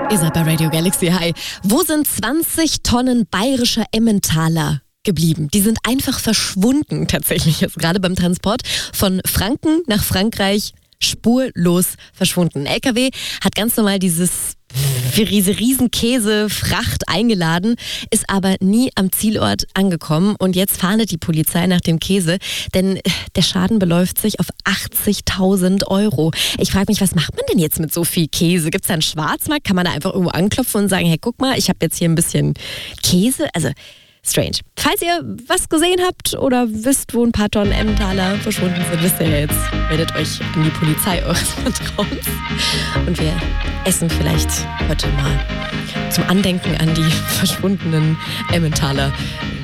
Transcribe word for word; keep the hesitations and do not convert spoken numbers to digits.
Ihr seid bei Radio Galaxy. Hi. Wo sind zwanzig Tonnen bayerischer Emmentaler geblieben? Die sind einfach verschwunden tatsächlich jetzt gerade beim Transport von Franken nach Frankreich, spurlos verschwunden. Ein L K W hat ganz normal dieses diese riesen Käsefracht eingeladen, ist aber nie am Zielort angekommen und jetzt fahndet die Polizei nach dem Käse, denn der Schaden beläuft sich auf achtzigtausend Euro. Ich frage mich, was macht man denn jetzt mit so viel Käse? Gibt es da einen Schwarzmarkt? Kann man da einfach irgendwo anklopfen und sagen, hey, guck mal, ich habe jetzt hier ein bisschen Käse? Also strange. Falls ihr was gesehen habt oder wisst, wo ein paar Tonnen Emmentaler verschwunden sind, wisst ihr ja jetzt, meldet euch an die Polizei eures Vertrauens. Und wir essen vielleicht heute mal zum Andenken an die verschwundenen Emmentaler